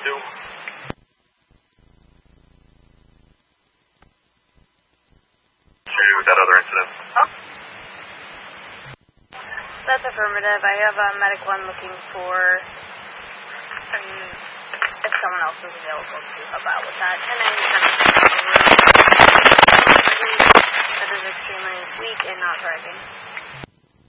2. To that other incident. Oh. That's affirmative. I have medic 1 looking for if someone else is available to help out with that. And then that is extremely weak and not driving.